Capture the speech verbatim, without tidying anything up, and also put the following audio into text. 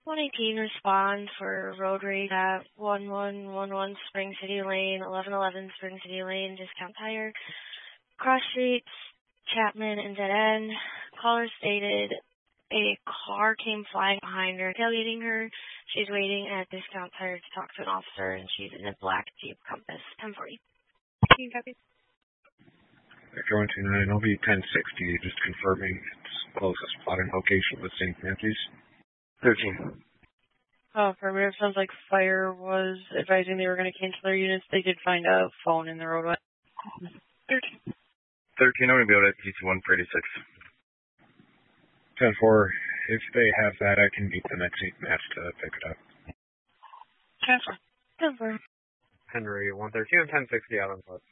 one eighteen respond for road rage at one one one one Spring City Lane, eleven eleven Spring City Lane, discount tire. Cross streets, Chapman and Dead End. Caller stated a car came flying behind her, tailgating her. She's waiting at discount tire to talk to an officer, and she's in a black Jeep Compass. ten forty. Can you copy? Victor one two nine, I'll be ten sixty, just confirming its closest plotting location with Saint Matthews. thirteen. Oh, affirmative. Sounds like fire was advising they were going to cancel their units. They did find a phone in the roadway. thirteen. thirteen, I'm going to be able to G T one for eighty-six. ten four, if they have that, I can meet them at Saint Matt's to pick it up. ten four. ten four. Henry one thirteen, ten sixty, Allen Plus.